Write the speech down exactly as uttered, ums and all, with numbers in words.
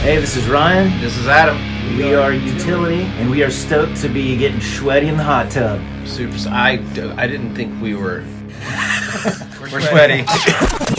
Hey, this is Ryan. This is Adam. We are Utility, and we are stoked to be getting sweaty in the hot tub. Super. I, I didn't think we were. We're sweaty.